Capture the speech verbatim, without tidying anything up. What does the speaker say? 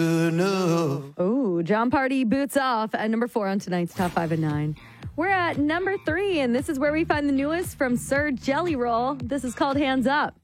Oh, John Party, Boots Off at number four on tonight's Top five and nine. We're at number three, and this is where we find the newest from Sir Jelly Roll. This is called Hands Up.